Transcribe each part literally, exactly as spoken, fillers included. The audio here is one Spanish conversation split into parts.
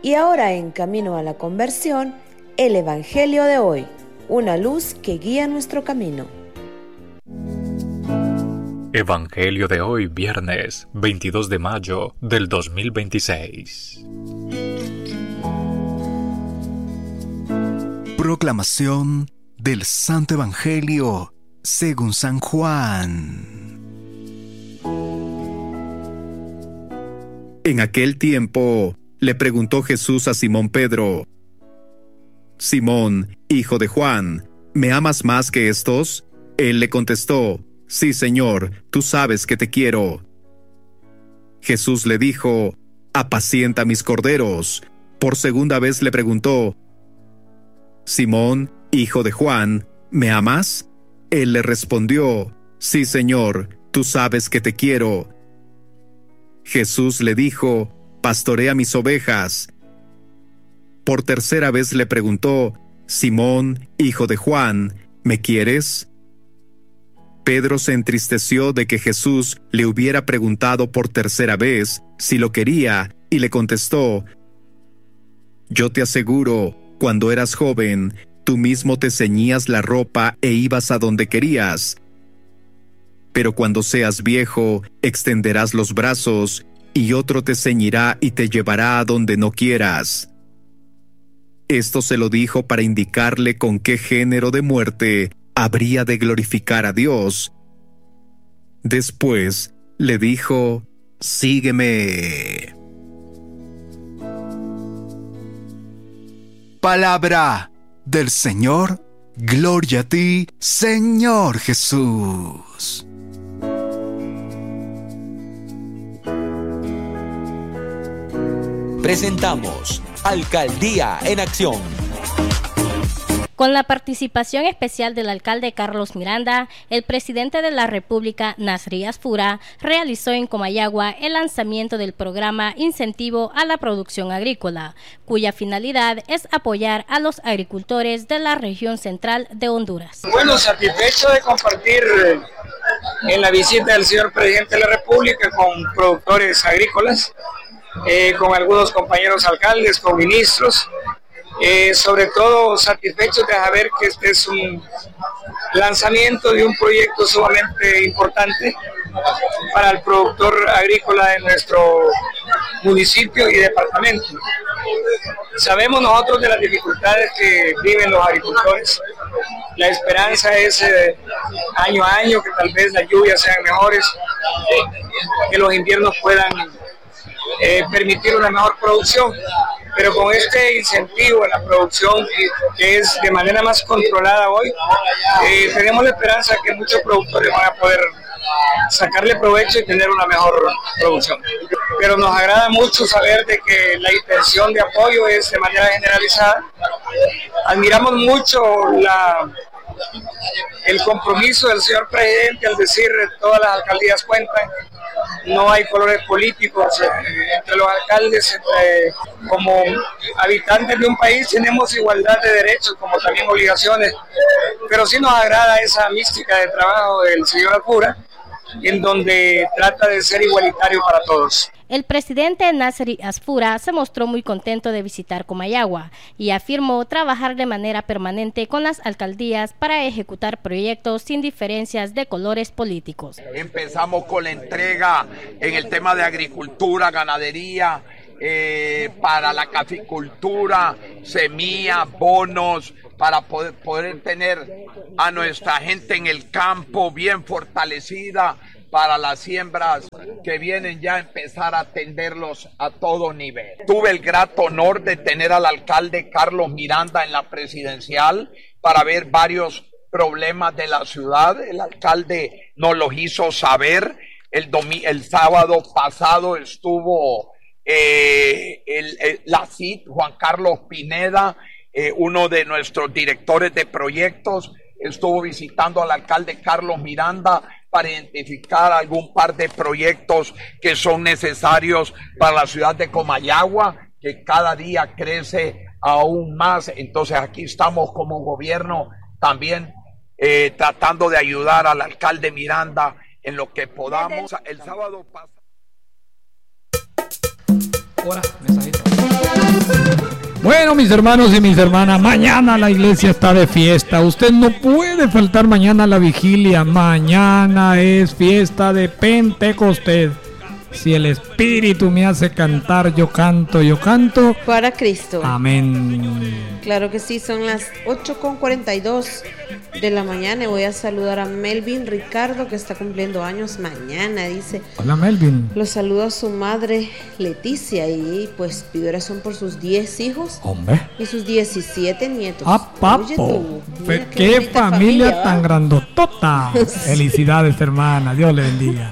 Y ahora en Camino a la Conversión, el Evangelio de hoy, una luz que guía nuestro camino. Evangelio de hoy, viernes veintidós de mayo del dos mil veintiséis. Proclamación del Santo Evangelio según San Juan. En aquel tiempo le preguntó Jesús a Simón Pedro: Simón, hijo de Juan, ¿me amas más que estos? Él le contestó: Sí, Señor, tú sabes que te quiero. Jesús le dijo: Apacienta mis corderos. Por segunda vez le preguntó: Simón, hijo de Juan, ¿me amas? Él le respondió: Sí, Señor, tú sabes que te quiero. Jesús le dijo: Pastorea mis ovejas. Por tercera vez le preguntó: Simón, hijo de Juan, ¿me quieres? Pedro se entristeció de que Jesús le hubiera preguntado por tercera vez si lo quería, y le contestó: Yo te aseguro, cuando eras joven, tú mismo te ceñías la ropa e ibas a donde querías. Pero cuando seas viejo, extenderás los brazos, y otro te ceñirá y te llevará a donde no quieras. Esto se lo dijo para indicarle con qué género de muerte habría de glorificar a Dios. Después le dijo: Sígueme. Palabra del Señor. Gloria a ti, Señor Jesús. Presentamos Alcaldía en Acción. Con la participación especial del alcalde Carlos Miranda, el presidente de la República, Nasri Asfura, realizó en Comayagua el lanzamiento del programa Incentivo a la Producción Agrícola, cuya finalidad es apoyar a los agricultores de la región central de Honduras. Bueno, satisfecho de compartir en la visita del señor presidente de la República con productores agrícolas, eh, con algunos compañeros alcaldes, con ministros. Eh, sobre todo satisfechos de saber que este es un lanzamiento de un proyecto sumamente importante para el productor agrícola de nuestro municipio y departamento. Sabemos nosotros de las dificultades que viven los agricultores. La esperanza es eh, año a año que tal vez las lluvias sean mejores, que los inviernos puedan eh, permitir una mejor producción. Pero con este incentivo a la producción, que es de manera más controlada hoy, eh, tenemos la esperanza que muchos productores van a poder sacarle provecho y tener una mejor producción. Pero nos agrada mucho saber de que la intención de apoyo es de manera generalizada. Admiramos mucho la, el compromiso del señor presidente al decir que todas las alcaldías cuentan. No hay colores políticos eh, entre los alcaldes, entre, como habitantes de un país tenemos igualdad de derechos como también obligaciones, pero sí nos agrada esa mística de trabajo del señor Asfura, en donde trata de ser igualitario para todos. El presidente Nasri Asfura se mostró muy contento de visitar Comayagua y afirmó trabajar de manera permanente con las alcaldías para ejecutar proyectos sin diferencias de colores políticos. Empezamos con la entrega en el tema de agricultura, ganadería, eh, para la caficultura, semillas, bonos, para poder, poder tener a nuestra gente en el campo bien fortalecida, para las siembras que vienen ya a empezar a atenderlos a todo nivel. Tuve el grato honor de tener al alcalde Carlos Miranda en la presidencial para ver varios problemas de la ciudad. El alcalde nos los hizo saber. El, domi- el sábado pasado estuvo eh, el, el, la C I T, Juan Carlos Pineda, eh, uno de nuestros directores de proyectos, estuvo visitando al alcalde Carlos Miranda para identificar algún par de proyectos que son necesarios para la ciudad de Comayagua, que cada día crece aún más. Entonces aquí estamos como gobierno también eh, tratando de ayudar al alcalde Miranda en lo que podamos. El sábado pasado. Hola, mensajito. Bueno, mis hermanos y mis hermanas, mañana la iglesia está de fiesta. Usted no puede faltar mañana a la vigilia. Mañana es fiesta de Pentecostés. Si el Espíritu me hace cantar, yo canto, yo canto. Para Cristo. Amén. Claro que sí, son las ocho con cuarenta y dos de la mañana y voy a saludar a Melvin Ricardo, que está cumpliendo años mañana, dice. Hola, Melvin. Los saluda a su madre Leticia y pues pidió oración por sus diez hijos. Hombre. Y sus diecisiete nietos. ¡Ah, papo! Oye, tú, Fe- qué ¡Qué bonita familia, familia, tan ¿va? grandotota! Felicidades, hermana. Dios le bendiga.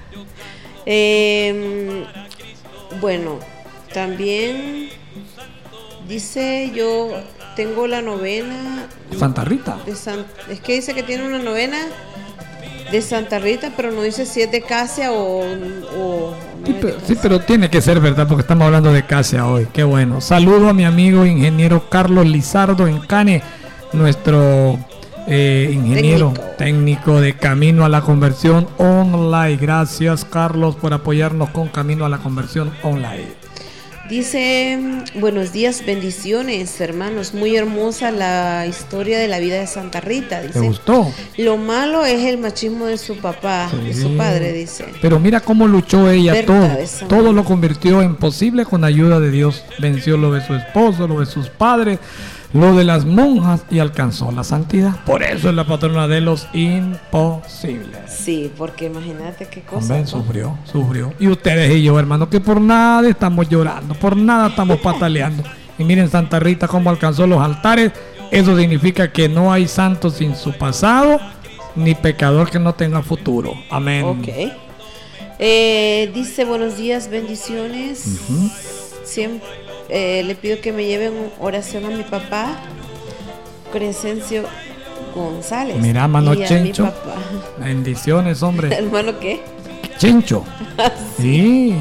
Eh, bueno, también dice, yo tengo la novena Santa Rita. de San, es que dice que tiene una novena de Santa Rita, pero no dice si es de Casia o, o Sí pero, sí, pero tiene que ser verdad porque estamos hablando de Casia hoy. Qué bueno. Saludo a mi amigo ingeniero Carlos Lizardo en Cane, nuestro eh, ingeniero técnico. técnico de Camino a la Conversión Online. Gracias, Carlos, por apoyarnos con Camino a la Conversión Online. Dice, buenos días, bendiciones, hermanos. Muy hermosa la historia de la vida de Santa Rita. Dice, ¿te gustó? Lo malo es el machismo de su papá, Sí. de su padre, dice. Pero mira cómo luchó ella, Berta, todo, esa todo mujer. lo convirtió en posible con ayuda de Dios. Venció lo de su esposo, lo de sus padres, lo de las monjas y alcanzó la santidad. Por eso es la patrona de los imposibles. Sí, porque imagínate qué cosa. Hombre, ¿no? sufrió, sufrió. Y ustedes y yo, hermano, que por nada estamos llorando, por nada estamos pataleando. Y miren Santa Rita cómo alcanzó los altares. Eso significa que no hay santo sin su pasado, ni pecador que no tenga futuro. Amén. Ok. Eh, dice, buenos días, bendiciones. Ujú. Siempre eh, le pido que me lleven oración a mi papá, Crescencio González. Mira, mano y a Chencho. mi papá. Bendiciones, hombre. ¿Hermano qué? Chencho. Sí.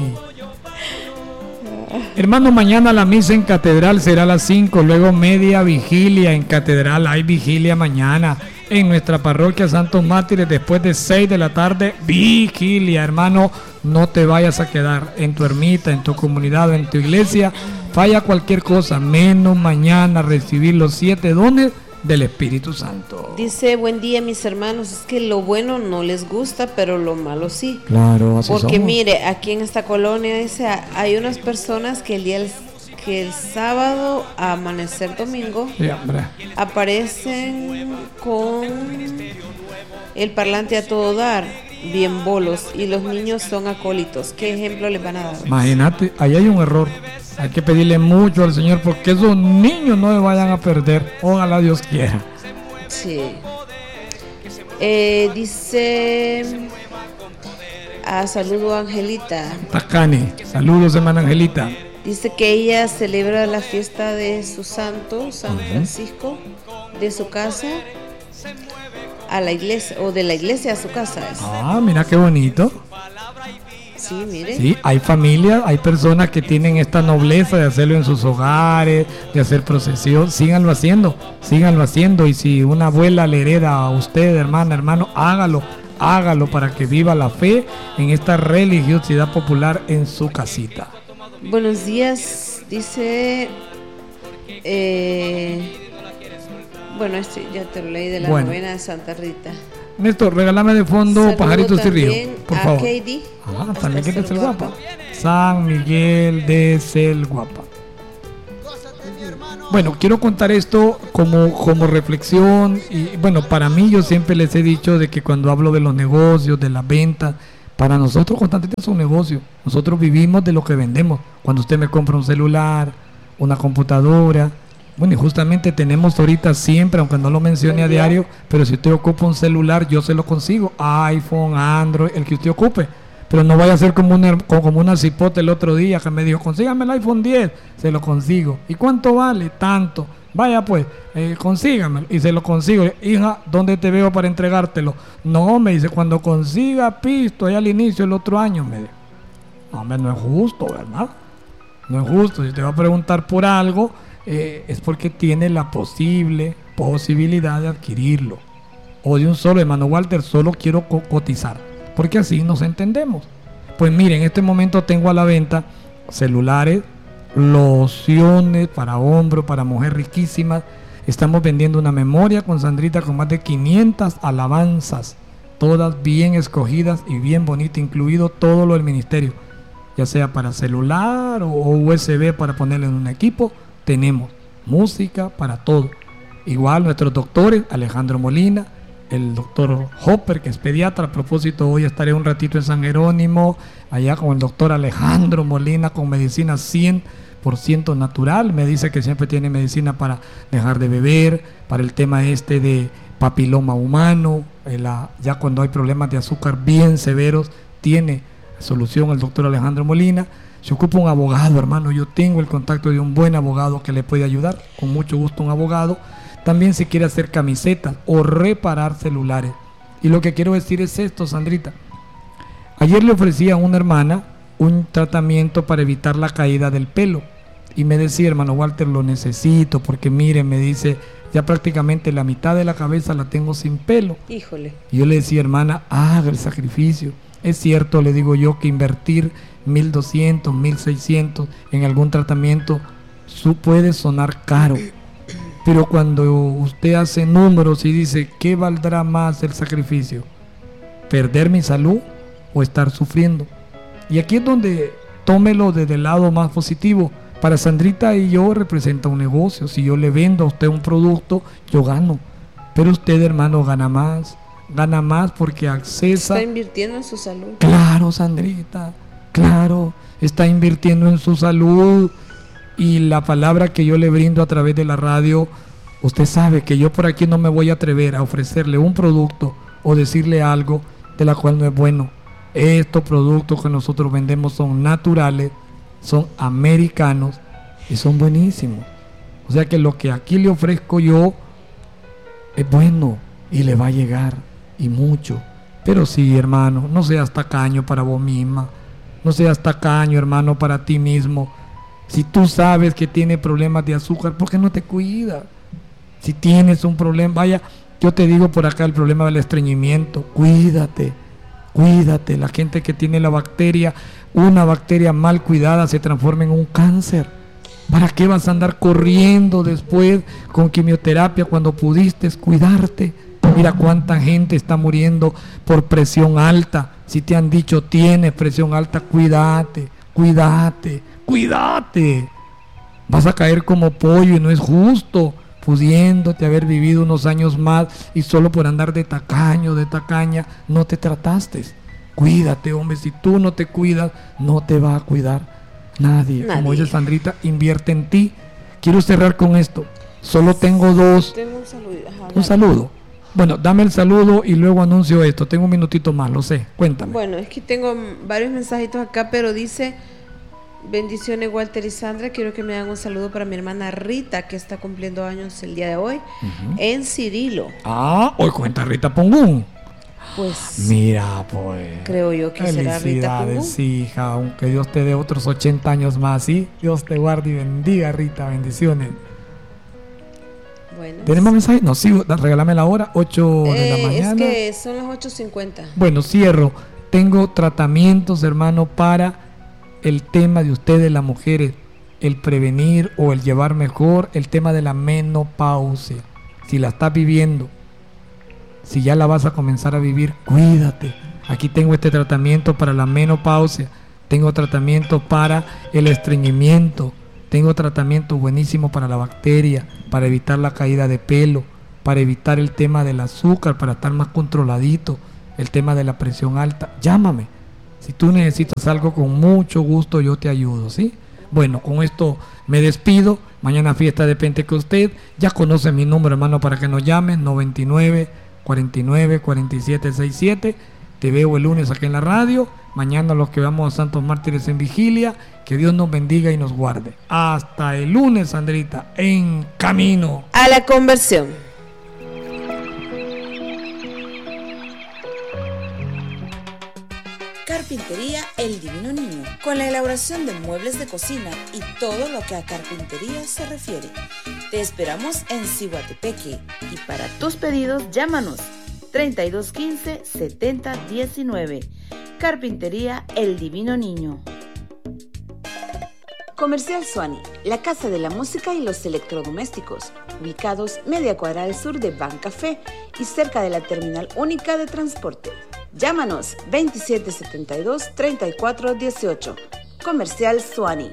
Hermano, mañana la misa en Catedral será a las cinco, luego media vigilia en Catedral. Hay vigilia mañana en nuestra parroquia Santos Mártires después de seis de la tarde. Vigilia, hermano, no te vayas a quedar en tu ermita, en tu comunidad o en tu iglesia. Falla cualquier cosa, menos mañana recibir los siete dones del Espíritu Santo. Dice, buen día, mis hermanos. Es que lo bueno no les gusta, pero lo malo sí. Claro, así Porque somos. mire, aquí en esta colonia dice, hay unas personas que el día del- que el sábado a amanecer domingo Sí, hombre. aparecen con el parlante a todo dar, bien bolos, y los niños son acólitos. ¿Qué ejemplo les van a dar? Imagínate, ahí hay un error. Hay que pedirle mucho al Señor porque esos niños no se vayan a perder. Ojalá Dios quiera. Sí. Eh, dice, ah, saludo a Angelita. Tacane. Saludos, hermana Angelita. Dice que ella celebra la fiesta de su santo, San Francisco, de su casa a la iglesia, o de la iglesia a su casa. es. Ah, mira qué bonito. Sí, mire. Sí, hay familias, hay personas que tienen esta nobleza de hacerlo en sus hogares, de hacer procesión. Síganlo haciendo, síganlo haciendo. Y si una abuela le hereda a usted, hermana, hermano, hágalo, hágalo para que viva la fe en esta religiosidad popular en su casita. Buenos días, dice. Eh, bueno, este ya te lo leí de la Bueno. novena de Santa Rita. Néstor, regálame de fondo Saludo Pajaritos y Río, también por a favor. Katie, Ah, hasta San Miguel de Selguapa. Selguapa. San Miguel de Selguapa. Bueno, quiero contar esto como, como reflexión y bueno, para mí yo siempre les he dicho de que cuando hablo de los negocios, de las ventas, para nosotros constantemente es un negocio. Nosotros vivimos de lo que vendemos. Cuando usted me compra un celular, una computadora, bueno, y justamente tenemos ahorita siempre, aunque no lo mencione a diario, pero si usted ocupa un celular, yo se lo consigo, iPhone, Android, el que usted ocupe. Pero no vaya a ser como una, como una cipote el otro día que me dijo, consígame el iPhone diez, se lo consigo. ¿Y cuánto vale? Tanto. Vaya pues, eh, consígamelo. Y se lo consigo. Hija, ¿dónde te veo para entregártelo? No, me dice, cuando consiga pisto, allá al inicio del otro año, me dice. No, hombre, no es justo, ¿verdad? No es justo. Si te va a preguntar por algo, eh, es porque tiene la posible posibilidad de adquirirlo. O de un solo, hermano Walter, solo quiero co- cotizar. Porque así nos entendemos. Pues mire, en este momento tengo a la venta celulares, lociones para hombro, para mujer riquísimas. Estamos vendiendo una memoria con Sandrita con más de quinientas alabanzas, todas bien escogidas y bien bonitas, incluido todo lo del ministerio, ya sea para celular o U S B para ponerle en un equipo. Tenemos música para todo. Igual nuestros doctores, Alejandro Molina, el doctor Hopper, que es pediatra. A propósito, hoy estaré un ratito en San Jerónimo, allá con el doctor Alejandro Molina, con medicina cien por ciento natural. Me dice que siempre tiene medicina para dejar de beber, para el tema este de papiloma humano, la, ya cuando hay problemas de azúcar bien severos, tiene solución el doctor Alejandro Molina. Se ocupa un abogado, hermano, yo tengo el contacto de un buen abogado que le puede ayudar, con mucho gusto un abogado. También si quiere hacer camisetas o reparar celulares. Y lo que quiero decir es esto, Sandrita. Ayer le ofrecí a una hermana un tratamiento para evitar la caída del pelo. Y me decía, hermano Walter, lo necesito porque mire, me dice, ya prácticamente la mitad de la cabeza la tengo sin pelo. Híjole. Y yo le decía, hermana, haga el sacrificio. Es cierto, le digo yo, que invertir mil doscientos, mil seiscientos en algún tratamiento su puede sonar caro. Pero cuando usted hace números y dice, ¿qué valdrá más el sacrificio? ¿Perder mi salud o estar sufriendo? Y aquí es donde tómelo desde el lado más positivo. Para Sandrita y yo representa un negocio. Si yo le vendo a usted un producto, yo gano. Pero usted, hermano, gana más. Gana más porque accesa. Está invirtiendo en su salud. Claro, Sandrita, claro. Está invirtiendo en su salud. Y la palabra que yo le brindo a través de la radio, usted sabe que yo por aquí no me voy a atrever a ofrecerle un producto o decirle algo de la cual no es bueno. Estos productos que nosotros vendemos son naturales, son americanos y son buenísimos. O sea que lo que aquí le ofrezco yo es bueno y le va a llegar, y mucho. Pero sí, hermano, no seas tacaño para vos misma, no seas tacaño, hermano, para ti mismo. Si tú sabes que tiene problemas de azúcar, ¿por qué no te cuidas? Si tienes un problema, vaya, yo te digo por acá el problema del estreñimiento, cuídate, cuídate. La gente que tiene la bacteria, una bacteria mal cuidada se transforma en un cáncer. ¿Para qué vas a andar corriendo después con quimioterapia cuando pudiste cuidarte? Mira cuánta gente está muriendo por presión alta. Si te han dicho tienes presión alta, cuídate, cuídate, cuídate. Vas a caer como pollo y no es justo, pudiéndote haber vivido unos años más y solo por andar de tacaño, de tacaña, no te trataste. Cuídate, hombre, si tú no te cuidas, no te va a cuidar nadie. Nadie. Como dice Sandrita, invierte en ti. Quiero cerrar con esto. Solo tengo dos. Tengo un saludo. Ajá, un saludo. Bueno, dame el saludo y luego anuncio esto. Tengo un minutito más, lo sé. Cuéntame. Bueno, es que tengo varios mensajitos acá, pero dice: bendiciones, Walter y Sandra. Quiero que me hagan un saludo para mi hermana Rita, que está cumpliendo años el día de hoy, uh-huh. en Cirilo. Ah, hoy cuenta Rita Pongún. Pues mira, pues creo yo que será Rita Pongún. Hija, aunque Dios te dé otros ochenta años más, ¿sí? Dios te guarde y bendiga, Rita, bendiciones. Bueno, ¿tenemos mensaje? No, sí, regálame la hora, ocho eh, de la mañana. Es que son las ocho cincuenta. Bueno, cierro. Tengo tratamientos, hermano, para el tema de ustedes, las mujeres, el prevenir o el llevar mejor el tema de la menopausia. Si la estás viviendo, si ya la vas a comenzar a vivir, cuídate. Aquí tengo este tratamiento para la menopausia, tengo tratamiento para el estreñimiento, tengo tratamiento buenísimo para la bacteria, para evitar la caída de pelo, para evitar el tema del azúcar, para estar más controladito, el tema de la presión alta. Llámame. Si tú necesitas algo, con mucho gusto yo te ayudo, ¿sí? Bueno, con esto me despido. Mañana fiesta de Pentecostés. Ya conoce mi número, hermano, para que nos llamen. noventa y nueve, cuarenta y nueve, cuarenta y siete, sesenta y siete. Te veo el lunes aquí en la radio. Mañana los que vamos a Santos Mártires en vigilia. Que Dios nos bendiga y nos guarde. Hasta el lunes, Sandrita, en camino a la conversión. Carpintería El Divino Niño, con la elaboración de muebles de cocina y todo lo que a carpintería se refiere. Te esperamos en Ciguatepeque y para tus pedidos llámanos treinta y dos quince, setenta diecinueve. Carpintería El Divino Niño. Comercial Suani, la casa de la música y los electrodomésticos, ubicados media cuadra al sur de Bancafé y cerca de la terminal única de transporte. Llámanos veintisiete setenta y dos, treinta y cuatro dieciocho. Comercial Suani.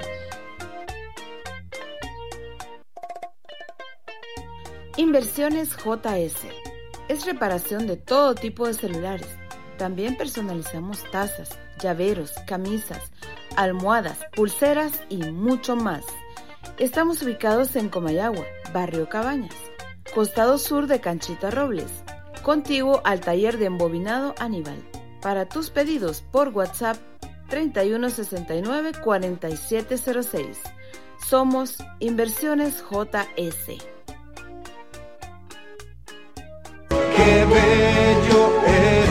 Inversiones J S. Es reparación de todo tipo de celulares. También personalizamos tazas, llaveros, camisas, almohadas, pulseras y mucho más. Estamos ubicados en Comayagua, Barrio Cabañas, costado sur de Canchita Robles, contiguo al taller de embobinado Aníbal. Para tus pedidos por WhatsApp treinta y uno sesenta y nueve, cuarenta y siete cero seis. Somos Inversiones J S. Qué bello es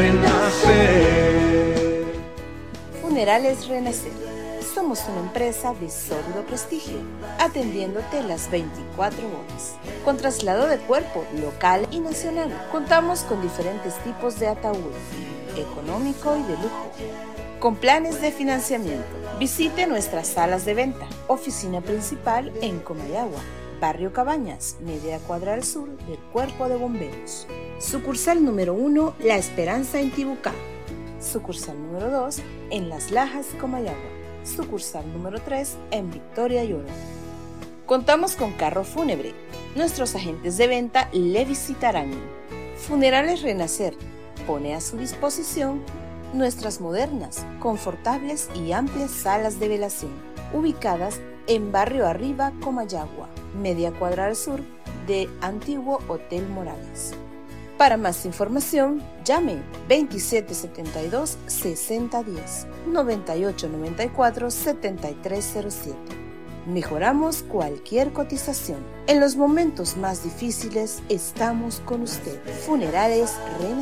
renacer. Funerales Renacer. Somos una empresa de sólido prestigio, atendiéndote las veinticuatro horas, con traslado de cuerpo local y nacional. Contamos con diferentes tipos de ataúd, económico y de lujo, con planes de financiamiento. Visite nuestras salas de venta, oficina principal en Comayagua, Barrio Cabañas, media cuadra al sur del Cuerpo de Bomberos. Sucursal número uno, La Esperanza en Tibucá. Sucursal número dos, en Las Lajas, Comayagua. Sucursal número tres, en Victoria Lloro. Contamos con carro fúnebre. Nuestros agentes de venta le visitarán. Funerales Renacer pone a su disposición nuestras modernas, confortables y amplias salas de velación, ubicadas en Barrio Arriba, Comayagua, media cuadra al sur de Antiguo Hotel Morales. Para más información, llame veintisiete setenta y dos, sesenta diez, noventa y ocho noventa y cuatro, setenta y tres cero siete. Mejoramos cualquier cotización. En los momentos más difíciles estamos con usted. Funerales Renacer.